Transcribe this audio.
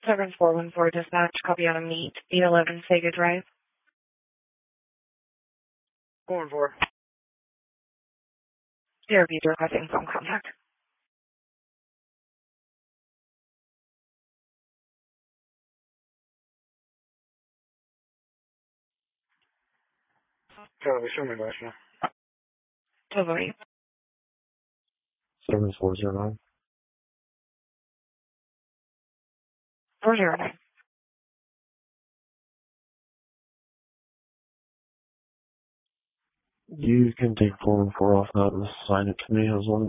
7414 dispatch, copy on a meet, 811 Sega Drive. 414. Therapy requesting phone contact. Show me last 1208. 7409. 409. You can take 414 off that and assign it to me as well.